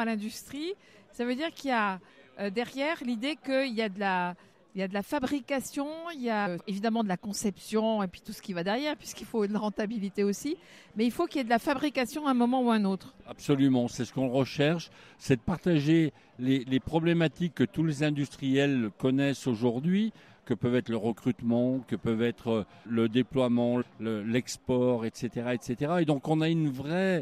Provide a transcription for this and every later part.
à l'industrie, ça veut dire qu'il y a derrière l'idée qu'il y a de la fabrication, il y a évidemment de la conception et puis tout ce qui va derrière, puisqu'il faut de la rentabilité aussi. Mais il faut qu'il y ait de la fabrication à un moment ou à un autre. Absolument, c'est ce qu'on recherche, c'est de partager les problématiques que tous les industriels connaissent aujourd'hui, que peuvent être le recrutement, que peuvent être le déploiement, l'export, etc., etc. Et donc on a une vraie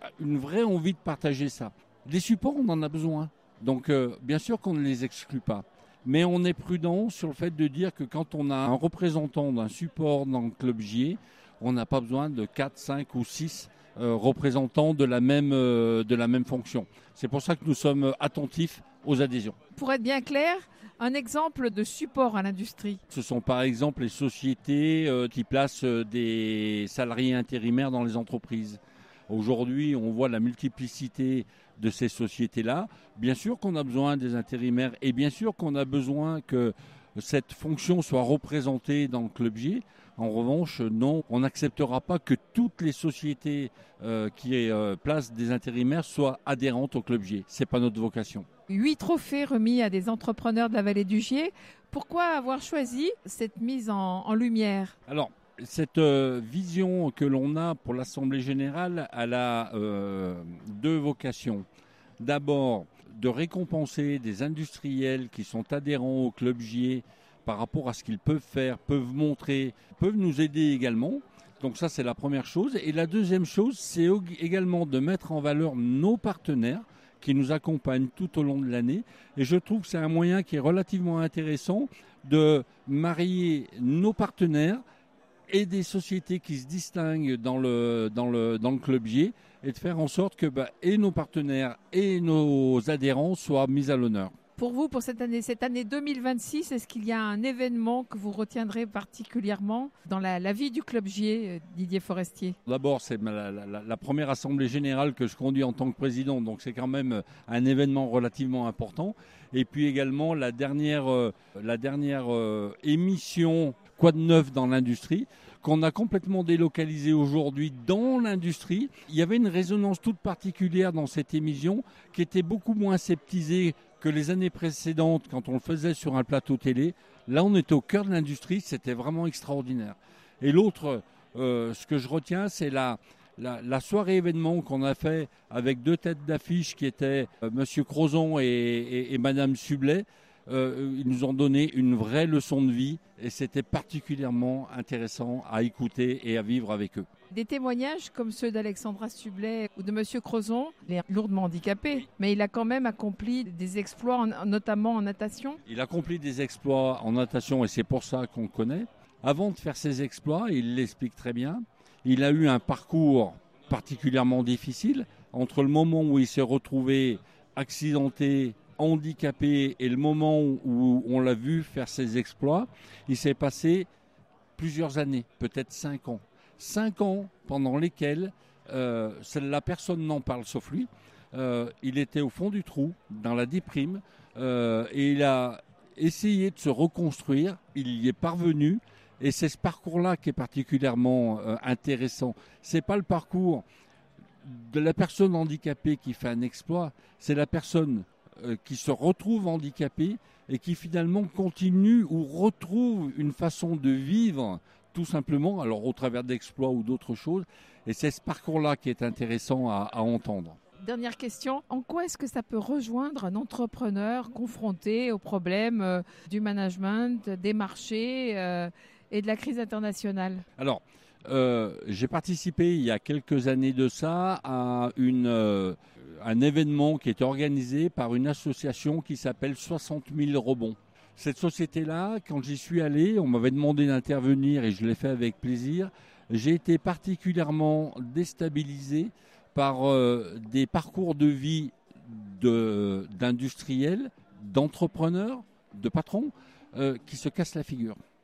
envie de partager ça. Des supports, on en a besoin. Donc bien sûr qu'on ne les exclut pas. Mais on est prudent sur le fait de dire que quand on a un représentant d'un support dans le club J, on n'a pas besoin de 4, 5 ou 6 représentants de la même fonction. C'est pour ça que nous sommes attentifs aux adhésions. Pour être bien clair, un exemple de support à l'industrie. Ce sont par exemple les sociétés qui placent des salariés intérimaires dans les entreprises. Aujourd'hui, on voit la multiplicité de ces sociétés-là. Bien sûr qu'on a besoin des intérimaires et bien sûr qu'on a besoin que cette fonction soit représentée dans le club J. En revanche, non, on n'acceptera pas que toutes les sociétés qui placent des intérimaires soient adhérentes au club J. Ce n'est pas notre vocation. 8 trophées remis à des entrepreneurs de la vallée du Gier. Pourquoi avoir choisi cette mise en lumière ? Alors, cette vision que l'on a pour l'Assemblée générale, elle a deux vocations. D'abord, de récompenser des industriels qui sont adhérents au club J par rapport à ce qu'ils peuvent faire, peuvent montrer, peuvent nous aider également. Donc ça, c'est la première chose. Et la deuxième chose, c'est également de mettre en valeur nos partenaires qui nous accompagnent tout au long de l'année. Et je trouve que c'est un moyen qui est relativement intéressant de marier nos partenaires et des sociétés qui se distinguent dans le club J et de faire en sorte que et nos partenaires et nos adhérents soient mis à l'honneur. Pour vous, pour cette année 2026, est-ce qu'il y a un événement que vous retiendrez particulièrement dans la vie du club J, Didier Forestier ? D'abord, c'est la première assemblée générale que je conduis en tant que président, donc c'est quand même un événement relativement important. Et puis également la dernière émission Quoi de neuf dans l'industrie, qu'on a complètement délocalisé aujourd'hui dans l'industrie. Il y avait une résonance toute particulière dans cette émission qui était beaucoup moins aseptisée que les années précédentes quand on le faisait sur un plateau télé. Là, on était au cœur de l'industrie, c'était vraiment extraordinaire. Et l'autre, ce que je retiens, c'est la soirée événement qu'on a fait avec deux têtes d'affiche qui étaient Monsieur Crozon et Madame Sublet. Ils nous ont donné une vraie leçon de vie et c'était particulièrement intéressant à écouter et à vivre avec eux. Des témoignages comme ceux d'Alexandra Sublet ou de Monsieur Crozon, il est lourdement handicapé, mais il a quand même accompli des exploits, notamment en natation. Il a accompli des exploits en natation et c'est pour ça qu'on le connaît. Avant de faire ses exploits, il l'explique très bien, il a eu un parcours particulièrement difficile entre le moment où il s'est retrouvé accidenté, handicapé et le moment où on l'a vu faire ses exploits. Il s'est passé plusieurs années, peut-être 5 ans. 5 ans pendant lesquels la personne n'en parle sauf lui. Il était au fond du trou, dans la déprime, et il a essayé de se reconstruire. Il y est parvenu. Et c'est ce parcours-là qui est particulièrement intéressant. C'est pas le parcours de la personne handicapée qui fait un exploit, c'est la personne qui se retrouve handicapée et qui finalement continue ou retrouve une façon de vivre tout simplement, alors au travers d'exploits ou d'autres choses. Et c'est ce parcours-là qui est intéressant à entendre. Dernière question, en quoi est-ce que ça peut rejoindre un entrepreneur confronté aux problèmes du management, des marchés et de la crise internationale ? Alors, j'ai participé il y a quelques années de ça à un événement qui est organisé par une association qui s'appelle 60 000 rebonds. Cette société-là, quand j'y suis allé, on m'avait demandé d'intervenir et je l'ai fait avec plaisir. J'ai été particulièrement déstabilisé par des parcours de vie d'industriels, d'entrepreneurs, de patrons qui se cassent la figure.